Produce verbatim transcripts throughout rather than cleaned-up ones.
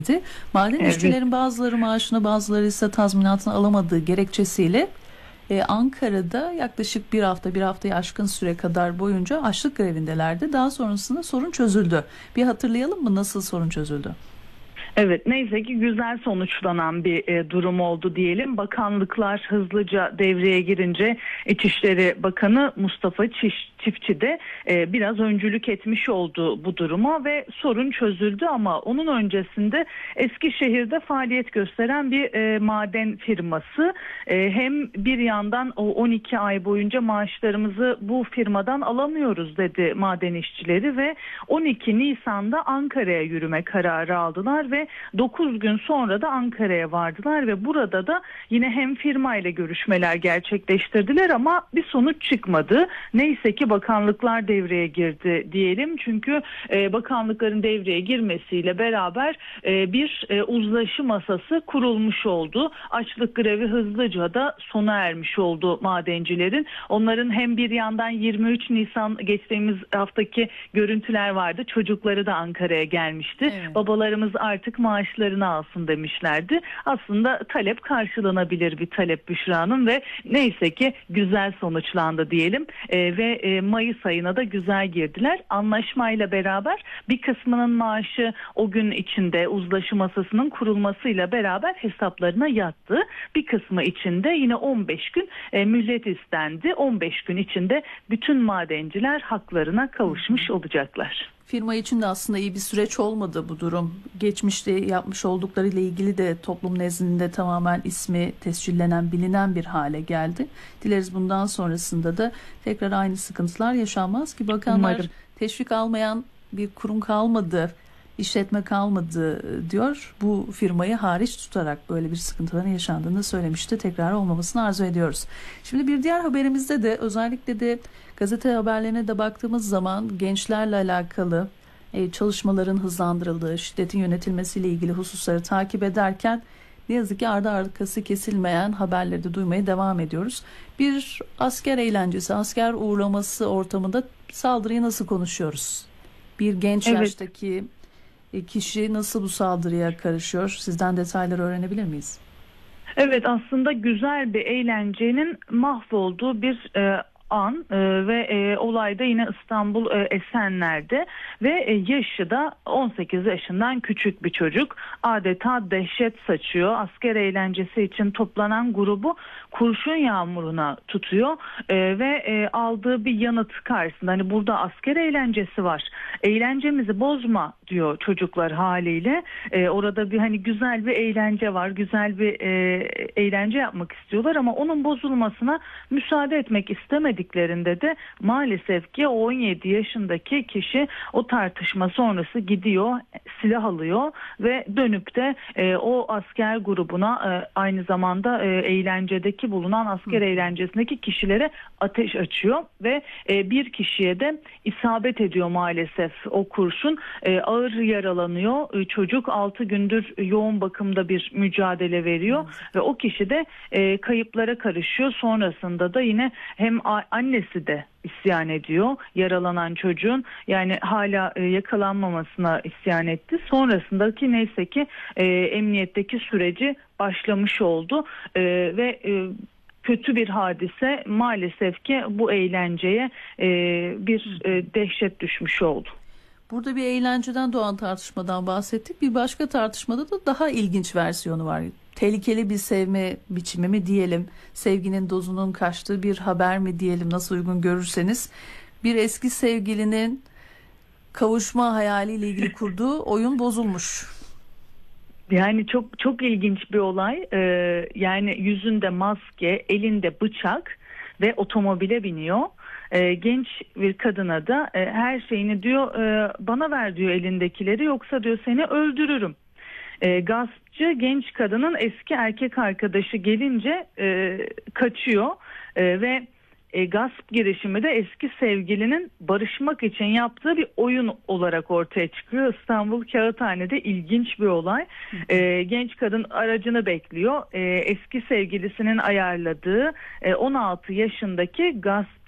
Maden Evet. işçilerin bazıları maaşını, bazıları ise tazminatını alamadığı gerekçesiyle e, Ankara'da yaklaşık bir hafta, bir haftayı aşkın süre kadar boyunca açlık grevindelerdi. Daha sonrasında sorun çözüldü. Bir hatırlayalım mı nasıl sorun çözüldü? Evet, neyse ki güzel sonuçlanan bir e, durum oldu diyelim. Bakanlıklar hızlıca devreye girince İçişleri Bakanı Mustafa Çiş, Çiftçi de e, biraz öncülük etmiş oldu bu duruma ve sorun çözüldü, ama onun öncesinde Eskişehir'de faaliyet gösteren bir e, maden firması e, hem bir yandan o on iki ay boyunca maaşlarımızı bu firmadan alamıyoruz dedi maden işçileri ve on iki Nisan'da Ankara'ya yürüme kararı aldılar ve dokuz gün sonra da Ankara'ya vardılar ve burada da yine hem firma ile görüşmeler gerçekleştirdiler ama bir sonuç çıkmadı. Neyse ki bakanlıklar devreye girdi diyelim, çünkü e, bakanlıkların devreye girmesiyle beraber e, bir e, uzlaşı masası kurulmuş oldu. Açlık grevi hızlıca da sona ermiş oldu madencilerin. Onların hem bir yandan yirmi üç Nisan geçtiğimiz haftaki görüntüler vardı. Çocukları da Ankara'ya gelmişti. Evet. Babalarımız artık maaşlarını alsın demişlerdi. Aslında talep karşılanabilir bir talep Büşra Hanım ve neyse ki güzel sonuçlandı diyelim. E, ve e, Mayıs ayına da güzel girdiler. Anlaşmayla beraber bir kısmının maaşı o gün içinde uzlaşı masasının kurulmasıyla beraber hesaplarına yattı. Bir kısmı içinde yine on beş gün e, mühlet istendi. on beş gün içinde bütün madenciler haklarına kavuşmuş olacaklar. Firma için de aslında iyi bir süreç olmadı bu durum. Geçmişte yapmış olduklarıyla ilgili de toplum nezdinde tamamen ismi tescillenen, bilinen bir hale geldi. Dileriz bundan sonrasında da tekrar aynı sıkıntılar yaşanmaz ki bakanlar Umarım. teşvik almayan bir kurum kalmadı, işletme kalmadı diyor. Bu firmayı hariç tutarak böyle bir sıkıntıların yaşandığını söylemişti. Tekrar olmamasını arzu ediyoruz. Şimdi bir diğer haberimizde de özellikle de gazete haberlerine de baktığımız zaman gençlerle alakalı e, çalışmaların hızlandırıldığı, şiddetin yönetilmesiyle ilgili hususları takip ederken ne yazık ki ardı arkası kesilmeyen haberleri de duymaya devam ediyoruz. Bir asker eğlencesi, asker uğraması ortamında saldırıyı nasıl konuşuyoruz? Bir genç Evet. yaştaki kişi nasıl bu saldırıya karışıyor? Sizden detayları öğrenebilir miyiz? Evet, aslında güzel bir eğlencenin mahvolduğu bir e, an e, ve e, olayda yine İstanbul e, Esenler'de ve e, yaşı da on sekiz yaşından küçük bir çocuk adeta dehşet saçıyor. Asker eğlencesi için toplanan grubu kurşun yağmuruna tutuyor e, ve e, aldığı bir yanıt karşısında hani burada asker eğlencesi var, eğlencemizi bozma diyor çocuklar haliyle. E, orada bir hani güzel bir eğlence var, güzel bir e, eğlence yapmak istiyorlar ama onun bozulmasına müsaade etmek istemediklerinde de maalesef ki o on yedi yaşındaki kişi o tartışma sonrası gidiyor, silah alıyor ve dönüp de e, o asker grubuna e, aynı zamanda e, eğlencedeki bulunan asker eğlencesindeki kişilere ateş açıyor ve e, bir kişiye de isabet ediyor maalesef o kurşun. E, ağır yaralanıyor. E, çocuk altı gündür yoğun bakımda bir mücadele veriyor ve o kişi de e, kayıplara karışıyor. Sonrasında da yine hem a- annesi de isyan ediyor yaralanan çocuğun, yani hala e, yakalanmamasına isyan etti. Sonrasındaki neyse ki e, emniyetteki süreci başlamış oldu e, ve e, kötü bir hadise maalesef ki bu eğlenceye e, bir e, dehşet düşmüş oldu. Burada bir eğlenceden doğan tartışmadan bahsettik. Bir başka tartışmada da daha ilginç versiyonu var. Tehlikeli bir sevme biçimi mi diyelim, sevginin dozunun kaçtığı bir haber mi diyelim, nasıl uygun görürseniz. Bir eski sevgilinin kavuşma hayaliyle ilgili kurduğu oyun bozulmuş. Yani çok çok ilginç bir olay. Ee, yani yüzünde maske, elinde bıçak ve otomobile biniyor. Ee, genç bir kadına da e, her şeyini diyor e, bana ver diyor elindekileri, yoksa diyor seni öldürürüm. E, gaspçı genç kadının eski erkek arkadaşı gelince e, kaçıyor e, ve e, gasp girişimi de eski sevgilinin barışmak için yaptığı bir oyun olarak ortaya çıkıyor. İstanbul Kağıthane'de ilginç bir olay. E, genç kadın aracını bekliyor. E, eski sevgilisinin ayarladığı e, on altı yaşındaki gasp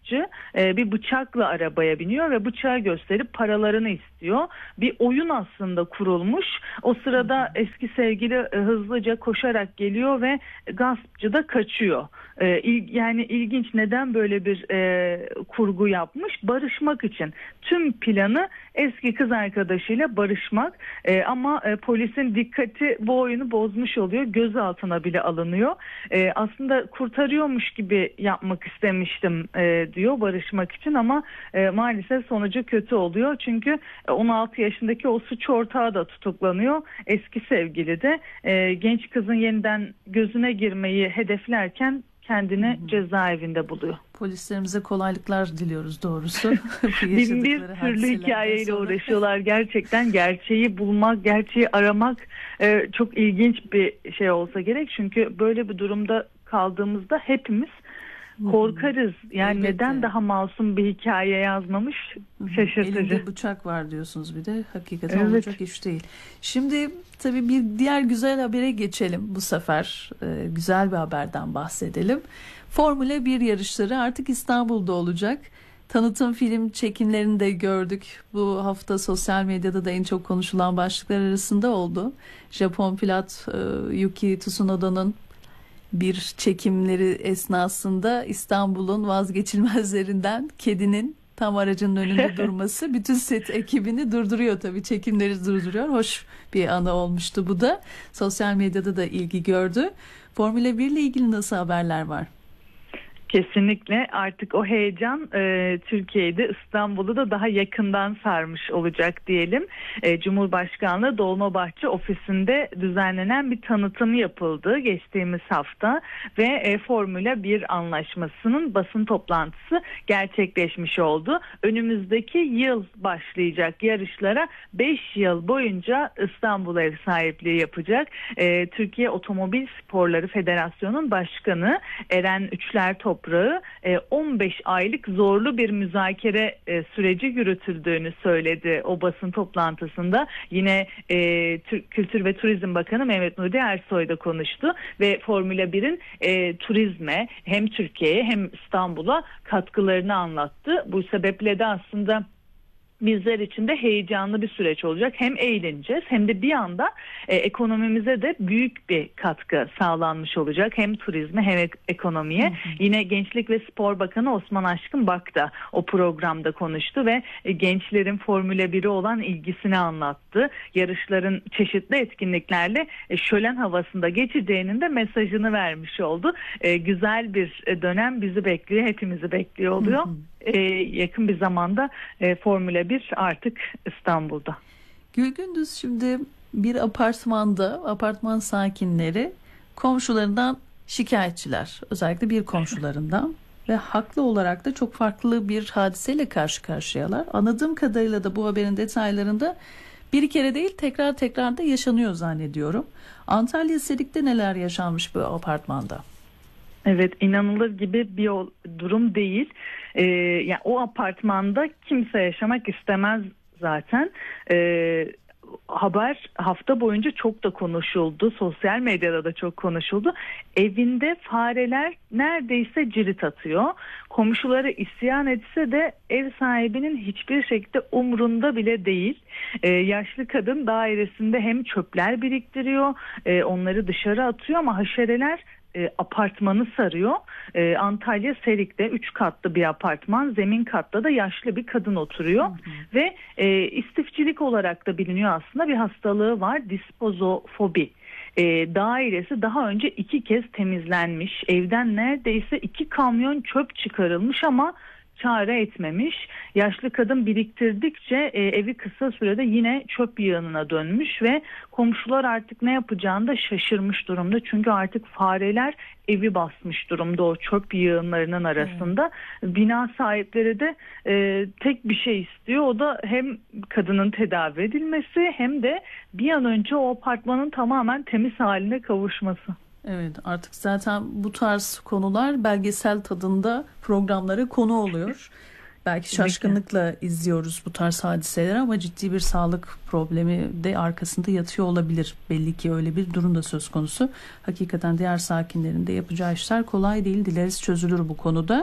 gaspçı e, bir bıçakla arabaya biniyor ve bıçağı gösterip paralarını istiyor. Bir oyun aslında kurulmuş. O sırada eski sevgili e, hızlıca koşarak geliyor ve gaspçı da kaçıyor. E, il, yani ilginç, neden böyle bir e, kurgu yapmış? Barışmak için. Tüm planı eski kız arkadaşıyla barışmak. E, ama e, polisin dikkati bu oyunu bozmuş oluyor. Gözaltına bile alınıyor. E, aslında kurtarıyormuş gibi yapmak istemiştim e, diyor barışmak için, ama e, maalesef sonucu kötü oluyor. Çünkü on altı yaşındaki o suç ortağı da tutuklanıyor. Eski sevgili de e, genç kızın yeniden gözüne girmeyi hedeflerken kendini hmm. cezaevinde buluyor. Polislerimize kolaylıklar diliyoruz doğrusu. Bin bir türlü hikayeyle sonra uğraşıyorlar. Gerçekten gerçeği bulmak, gerçeği aramak e, çok ilginç bir şey olsa gerek. Çünkü böyle bir durumda kaldığımızda hepimiz korkarız. Yani elbette, neden daha masum bir hikaye yazmamış? Şaşırtıcı. Elinde bıçak var diyorsunuz bir de. Hakikaten evet, olacak iş değil. Şimdi tabii bir diğer güzel habere geçelim bu sefer. Ee, güzel bir haberden bahsedelim. Formula bir yarışları artık İstanbul'da olacak. Tanıtım film çekimlerini de gördük. Bu hafta sosyal medyada da en çok konuşulan başlıklar arasında oldu. Japon pilot e, Yuki Tsunoda'nın bir çekimleri esnasında İstanbul'un vazgeçilmezlerinden kedinin tam aracının önünde durması bütün set ekibini durduruyor tabii. Çekimleri durduruyor. Hoş bir anı olmuştu bu da. Sosyal medyada da ilgi gördü. Formula bir ile ilgili nasıl haberler var? Kesinlikle artık o heyecan e, Türkiye'de, İstanbul'u da daha yakından sarmış olacak diyelim. E, Cumhurbaşkanlığı Dolmabahçe ofisinde düzenlenen bir tanıtım yapıldı geçtiğimiz hafta ve e, Formula bir anlaşmasının basın toplantısı gerçekleşmiş oldu. Önümüzdeki yıl başlayacak yarışlara beş yıl boyunca İstanbul ev sahipliği yapacak. E, Türkiye Otomobil Sporları Federasyonu'nun başkanı Eren Üçler Top on beş aylık zorlu bir müzakere süreci yürütüldüğünü söyledi o basın toplantısında. Yine e, Kültür ve Turizm Bakanı Mehmet Nuri Ersoy da konuştu ve Formula birin e, turizme, hem Türkiye'ye hem İstanbul'a katkılarını anlattı. Bu sebeple de aslında bizler için de heyecanlı bir süreç olacak. Hem eğleneceğiz hem de bir anda e, ekonomimize de büyük bir katkı sağlanmış olacak. Hem turizme hem ek- ekonomiye. Hı hı. Yine Gençlik ve Spor Bakanı Osman Aşkın Bak da o programda konuştu ve e, gençlerin Formula bire olan ilgisini anlattı. Yarışların çeşitli etkinliklerle e, şölen havasında geçeceğinin de mesajını vermiş oldu. E, güzel bir dönem bizi bekliyor, hepimizi bekliyor oluyor. Hı hı. Ee, yakın bir zamanda e, Formula bir artık İstanbul'da. Gülgündüz, şimdi bir apartmanda apartman sakinleri komşularından şikayetçiler. Özellikle bir komşularından ve haklı olarak da çok farklı bir hadiseyle karşı karşıyalar. Anladığım kadarıyla da bu haberin detaylarında bir kere değil tekrar tekrar da yaşanıyor zannediyorum. Antalya Sedik'te neler yaşanmış bu apartmanda? Evet, inanılır gibi bir durum değil. Ee, yani o apartmanda kimse yaşamak istemez zaten. Ee, haber hafta boyunca çok da konuşuldu. Sosyal medyada da çok konuşuldu. Evinde fareler neredeyse cirit atıyor. Komşuları isyan etse de ev sahibinin hiçbir şekilde umrunda bile değil. Ee, yaşlı kadın dairesinde hem çöpler biriktiriyor, e, onları dışarı atıyor ama haşereler E, apartmanı sarıyor. E, Antalya Serik'te üç katlı bir apartman, zemin katta da yaşlı bir kadın oturuyor. Hı hı. Ve e, istifçilik olarak da biliniyor aslında, bir hastalığı var, dispozofobi. E, dairesi daha önce iki kez temizlenmiş, evden neredeyse iki kamyon çöp çıkarılmış ama çare etmemiş. Yaşlı kadın biriktirdikçe e, evi kısa sürede yine çöp yığınına dönmüş ve komşular artık ne yapacağını da şaşırmış durumda. Çünkü artık fareler evi basmış durumda o çöp yığınlarının arasında. Hmm. Bina sahipleri de e, tek bir şey istiyor. O da hem kadının tedavi edilmesi hem de bir an önce o apartmanın tamamen temiz haline kavuşması. Evet, artık zaten bu tarz konular belgesel tadında programlara konu oluyor. Belki şaşkınlıkla izliyoruz bu tarz hadiseleri ama ciddi bir sağlık problemi de arkasında yatıyor olabilir. Belli ki öyle bir durum da söz konusu. Hakikaten diğer sakinlerin de yapacağı işler kolay değil. Dileriz çözülür bu konuda.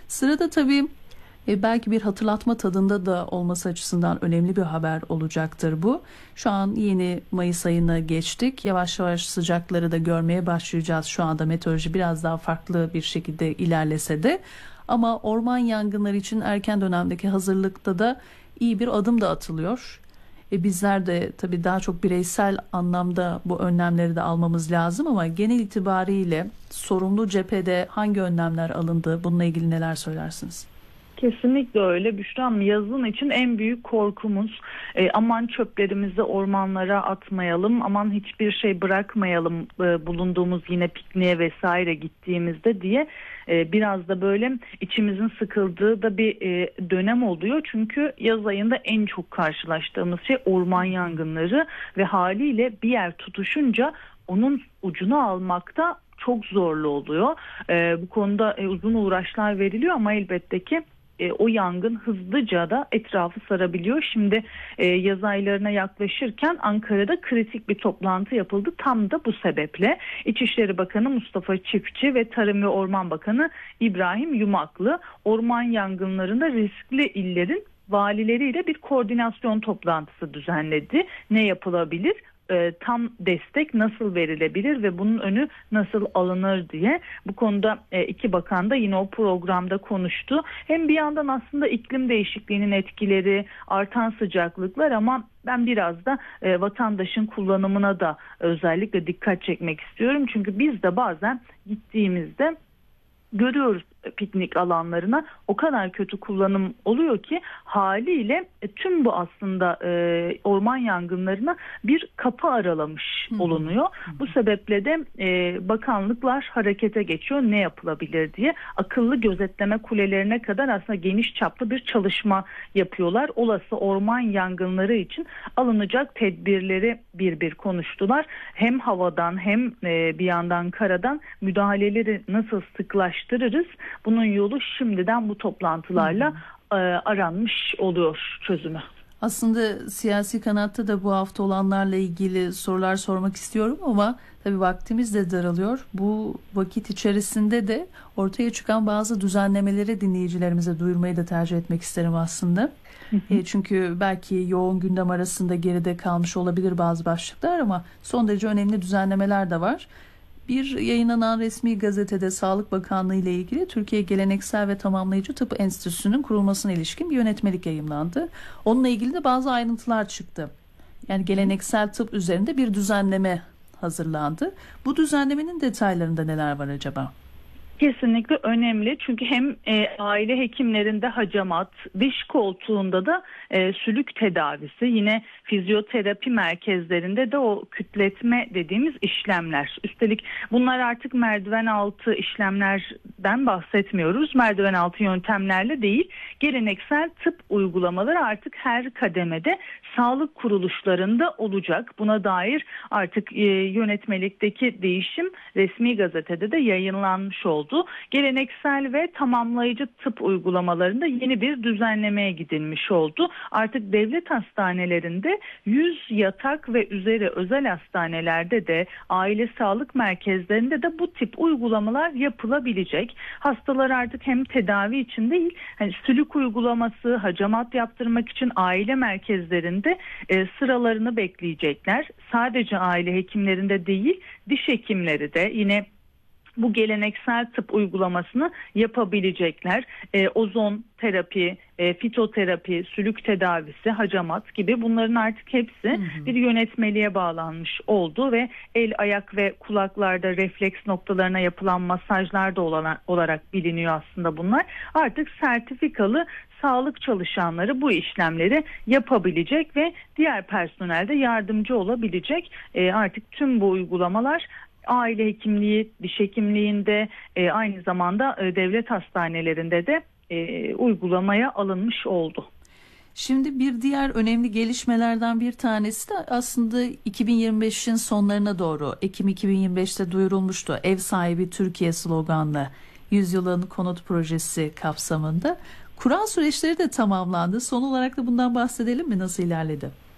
Sırada tabii e, belki bir hatırlatma tadında da olması açısından önemli bir haber olacaktır bu. Şu an yeni Mayıs ayına geçtik. Yavaş yavaş sıcakları da görmeye başlayacağız. Şu anda meteoroloji biraz daha farklı bir şekilde ilerlese de. Ama orman yangınları için erken dönemdeki hazırlıkta da iyi bir adım da atılıyor. E bizler de tabii daha çok bireysel anlamda bu önlemleri de almamız lazım ama genel itibariyle sorumlu cephede hangi önlemler alındı? Bununla ilgili neler söylersiniz? Kesinlikle öyle Büşra. Yazın için en büyük korkumuz e, aman çöplerimizi ormanlara atmayalım, aman hiçbir şey bırakmayalım e, bulunduğumuz yine pikniğe vesaire gittiğimizde diye e, biraz da böyle içimizin sıkıldığı da bir e, dönem oluyor. Çünkü yaz ayında en çok karşılaştığımız şey orman yangınları ve haliyle bir yer tutuşunca onun ucunu almakta çok zorlu oluyor. E, bu konuda e, uzun uğraşlar veriliyor ama elbette ki E, o yangın hızlıca da etrafı sarabiliyor. Şimdi e, yaz aylarına yaklaşırken Ankara'da kritik bir toplantı yapıldı. Tam da bu sebeple İçişleri Bakanı Mustafa Çiftçi ve Tarım ve Orman Bakanı İbrahim Yumaklı orman yangınlarında riskli illerin valileriyle bir koordinasyon toplantısı düzenledi. Ne yapılabilir? E, tam destek nasıl verilebilir ve bunun önü nasıl alınır diye bu konuda e, iki bakan da yine o programda konuştu. Hem bir yandan aslında iklim değişikliğinin etkileri, artan sıcaklıklar ama ben biraz da e, vatandaşın kullanımına da özellikle dikkat çekmek istiyorum. Çünkü biz de bazen gittiğimizde görüyoruz piknik alanlarına o kadar kötü kullanım oluyor ki haliyle e, tüm bu aslında e, orman yangınlarına bir kapı aralamış olunuyor. Hı. Bu sebeple de e, bakanlıklar harekete geçiyor ne yapılabilir diye akıllı gözetleme kulelerine kadar aslında geniş çaplı bir çalışma yapıyorlar. Olası orman yangınları için alınacak tedbirleri bir bir konuştular. Hem havadan hem e, bir yandan karadan müdahaleleri nasıl sıklaştırırız? Bunun yolu şimdiden bu toplantılarla e, aranmış oluyor çözümü. Aslında siyasi kanatta da bu hafta olanlarla ilgili sorular sormak istiyorum ama tabii vaktimiz de daralıyor. Bu vakit içerisinde de ortaya çıkan bazı düzenlemeleri dinleyicilerimize duyurmayı da tercih etmek isterim aslında. Hı hı. E, çünkü belki yoğun gündem arasında geride kalmış olabilir bazı başlıklar ama son derece önemli düzenlemeler de var. Bir yayınlanan resmi gazetede Sağlık Bakanlığı ile ilgili Türkiye Geleneksel ve Tamamlayıcı Tıp Enstitüsü'nün kurulmasına ilişkin bir yönetmelik yayımlandı. Onunla ilgili de bazı ayrıntılar çıktı. Yani geleneksel tıp üzerinde bir düzenleme hazırlandı. Bu düzenlemenin detaylarında neler var acaba? Kesinlikle önemli çünkü hem e, aile hekimlerinde hacamat, diş koltuğunda da e, sülük tedavisi, yine fizyoterapi merkezlerinde de o kütletme dediğimiz işlemler. Üstelik bunlar artık merdiven altı işlemlerden bahsetmiyoruz. Merdiven altı yöntemlerle değil, geleneksel tıp uygulamaları artık her kademede sağlık kuruluşlarında olacak. Buna dair artık e, yönetmelikteki değişim resmi gazetede de yayınlanmış oldu. Geleneksel ve tamamlayıcı tıp uygulamalarında yeni bir düzenlemeye gidilmiş oldu. Artık devlet hastanelerinde yüz yatak ve üzeri özel hastanelerde de aile sağlık merkezlerinde de bu tip uygulamalar yapılabilecek. Hastalar artık hem tedavi için değil, hani sülük uygulaması, hacamat yaptırmak için aile merkezlerinde e, sıralarını bekleyecekler. Sadece aile hekimlerinde değil, diş hekimleri de yine bu geleneksel tıp uygulamasını yapabilecekler. E, ozon terapi, e, fitoterapi, sülük tedavisi, hacamat gibi bunların artık hepsi hı hı. bir yönetmeliğe bağlanmış oldu ve el, ayak ve kulaklarda refleks noktalarına yapılan masajlar da olarak, olarak biliniyor aslında bunlar. Artık sertifikalı sağlık çalışanları bu işlemleri yapabilecek ve diğer personel de yardımcı olabilecek. E, artık tüm bu uygulamalar aile hekimliği, diş hekimliğinde e, aynı zamanda e, devlet hastanelerinde de e, uygulamaya alınmış oldu. Şimdi bir diğer önemli gelişmelerden bir tanesi de aslında iki bin yirmi beşin sonlarına doğru Ekim iki bin yirmi beşte duyurulmuştu. Ev sahibi Türkiye sloganlı Yüzyılın Konut Projesi kapsamında. Kura süreçleri de tamamlandı. Son olarak da bundan bahsedelim mi? Nasıl ilerledi?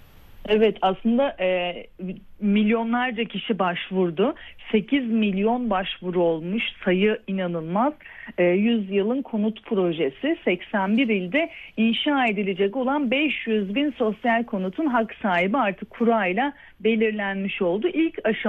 Evet, aslında e, milyonlarca kişi başvurdu. sekiz milyon başvuru olmuş, sayı inanılmaz. E, yüzyılın konut projesi, seksen bir ilde inşa edilecek olan beş yüz bin sosyal konutun hak sahibi artık kurayla belirlenmiş oldu. İlk aşama